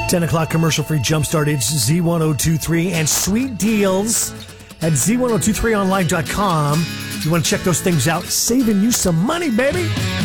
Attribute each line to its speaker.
Speaker 1: 10 o'clock commercial-free jumpstart. It's Z1023 and sweet deals at Z1023online.com. You want to check those things out, saving you some money, baby.